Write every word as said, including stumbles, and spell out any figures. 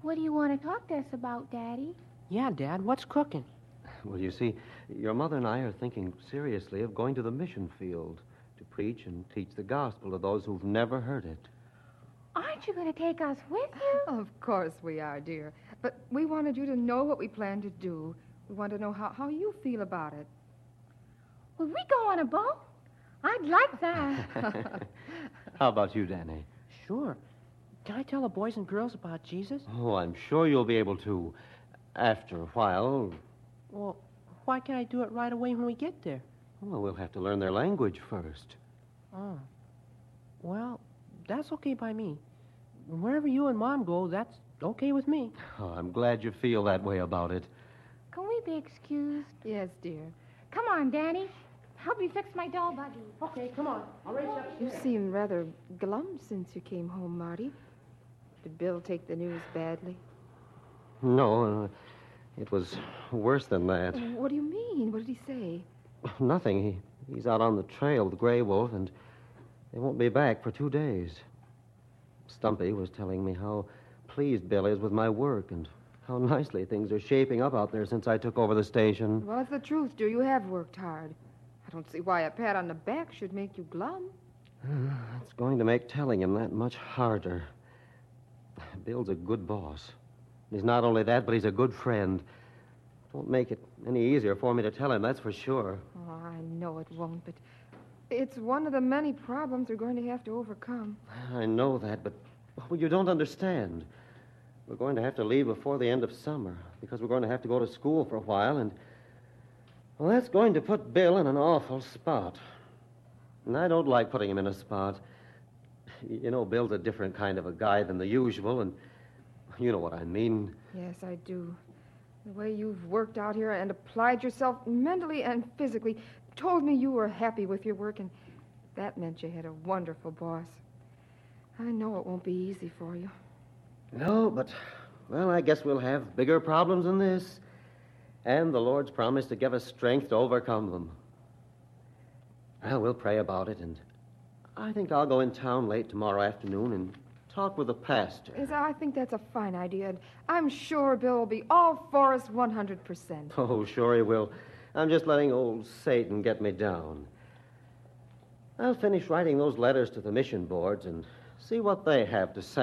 What do you want to talk to us about, Daddy? Yeah, Dad, what's cooking? Well, you see, your mother and I are thinking seriously of going to the mission field to preach and teach the gospel to those who've never heard it. Aren't you going to take us with you? Of course we are, dear. But we wanted you to know what we plan to do. We want to know how, how you feel about it. Will we go on a boat? I'd like that. How about you, Danny? Sure. Can I tell the boys and girls about Jesus? Oh, I'm sure you'll be able to. After a while. Well, why can't I do it right away when we get there? Well, we'll have to learn their language first. Oh. Well, that's okay by me. Wherever you and Mom go, that's okay with me. Oh, I'm glad you feel that way about it. Can we be excused? Yes, dear. Come on, Danny. Help me fix my doll buggy. Okay, come on. I'll race up. You seem rather glum since you came home, Marty. Did Bill take the news badly? No, uh, it was worse than that. What do you mean? What did he say? Nothing. He, he's out on the trail with Grey Wolf, and they won't be back for two days. Stumpy was telling me how pleased Bill is with my work and how nicely things are shaping up out there since I took over the station. Well, it's the truth, dear. You have worked hard. I don't see why a pat on the back should make you glum. It's going to make telling him that much harder. Bill's a good boss. He's not only that, but he's a good friend. Won't make it any easier for me to tell him, that's for sure. Oh, I know it won't, but it's one of the many problems we're going to have to overcome. I know that, but well, you don't understand. We're going to have to leave before the end of summer because we're going to have to go to school for a while, and well, that's going to put Bill in an awful spot. And I don't like putting him in a spot. You know, Bill's a different kind of a guy than the usual, and you know what I mean. Yes, I do. The way you've worked out here and applied yourself mentally and physically told me you were happy with your work, and that meant you had a wonderful boss. I know it won't be easy for you. No, but, well, I guess we'll have bigger problems than this. And the Lord's promised to give us strength to overcome them. Well, we'll pray about it, and I think I'll go in town late tomorrow afternoon and talk with the pastor. Yes, I think that's a fine idea, and I'm sure Bill will be all for us one hundred percent. Oh, sure he will. I'm just letting old Satan get me down. I'll finish writing those letters to the mission boards and see what they have to say.